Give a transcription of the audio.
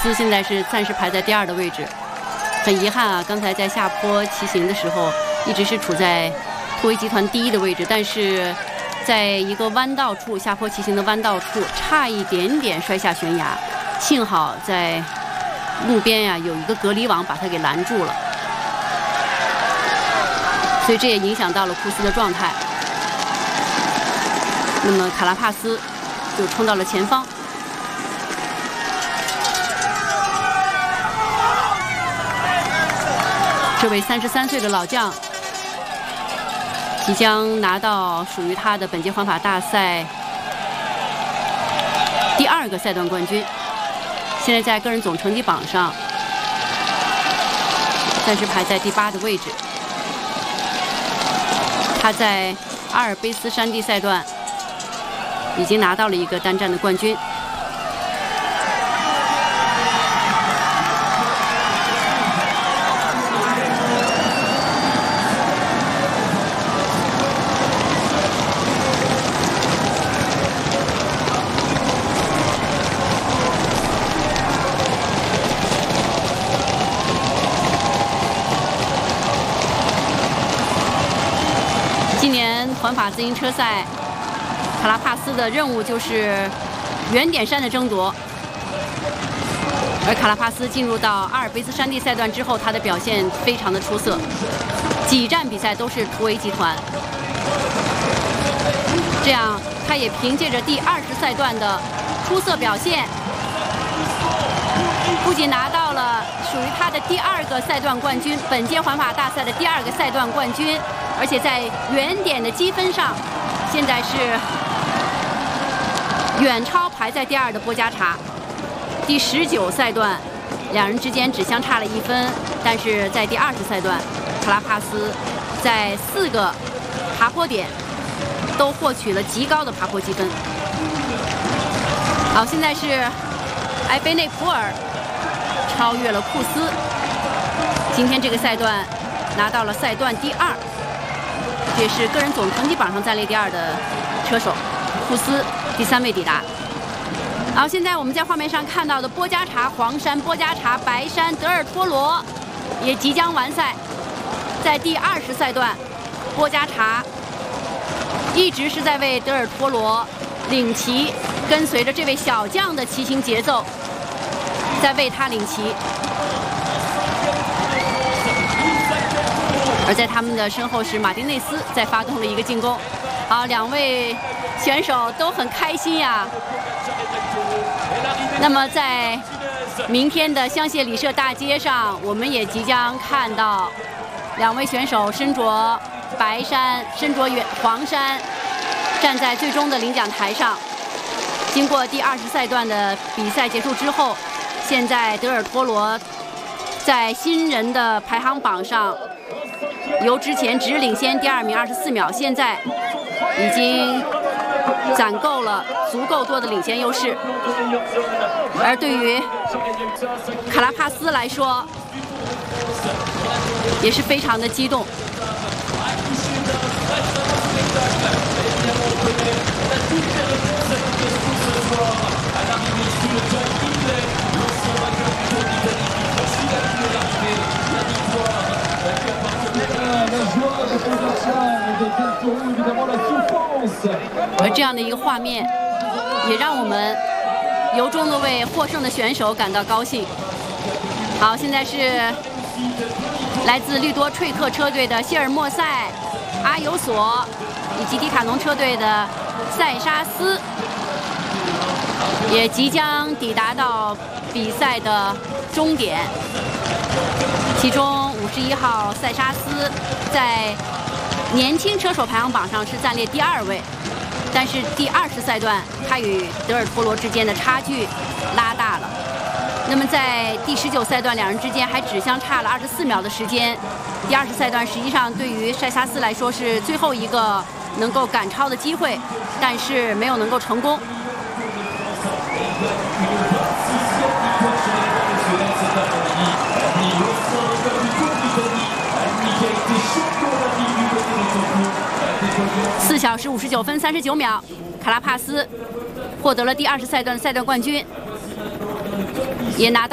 斯现在是暂时排在第2的位置，很遗憾啊，刚才在下坡骑行的时候一直是处在突围集团第1的位置，但是在一个弯道处，下坡骑行的弯道处差一点点摔下悬崖，幸好在路边呀有一个隔离网把他给拦住了，所以这也影响到了库斯的状态。那么卡拉帕斯就冲到了前方。这位33岁的老将即将拿到属于他的本届环法大赛第2个赛段冠军。现在在个人总成绩榜上暂时排在第8的位置。他在阿尔卑斯山地赛段已经拿到了一个单站的冠军。今年环法自行车赛，卡拉帕斯的任务就是圆点山的争夺。而卡拉帕斯进入到阿尔卑斯山地赛段之后，他的表现非常的出色，几站比赛都是突围集团。这样，他也凭借着第20赛段的出色表现，不仅拿到了属于他的第2个赛段冠军，本届环法大赛的第2个赛段冠军。而且在圆点的积分上，现在是远超排在第2的波加查。第19赛段，两人之间只相差了1分，但是在第20赛段，卡拉帕斯在4个爬坡点都获取了极高的爬坡积分。好，现在是埃菲内普尔超越了库斯，今天这个赛段拿到了赛段第2。这也是个人总成绩榜上暂列第2的车手，库斯第3位抵达。好，现在我们在画面上看到的波加查、黄山、波加查、白山、德尔托罗也即将完赛。在第20赛段，波加查一直是在为德尔托罗领骑，跟随着这位小将的骑行节奏，在为他领骑。而在他们的身后是马丁内斯在发动了一个进攻。好，两位选手都很开心呀。那么在明天的香榭里舍大街上，我们也即将看到两位选手身着白衫、身着黄衫，站在最终的领奖台上。经过第20赛段的比赛结束之后，现在德尔托罗在新人的排行榜上由之前只领先第2名24秒，现在已经攒够了足够多的领先优势。而对于卡拉帕斯来说，也是非常的激动。而这样的一个画面，也让我们由衷的为获胜的选手感到高兴。好，现在是来自绿多翠克车队的谢尔莫塞、阿尤索以及迪卡侬车队的塞沙斯，也即将抵达到比赛的终点。其中51号塞沙斯在年轻车手排行榜上是暂列第2位，但是第20赛段他与德尔托罗之间的差距拉大了。那么在第19赛段，两人之间还只相差了24秒的时间。第20赛段实际上对于塞沙斯来说是最后一个能够赶超的机会，但是没有能够成功。4小时59分39秒，卡拉帕斯获得了第20赛段赛段冠军，也拿到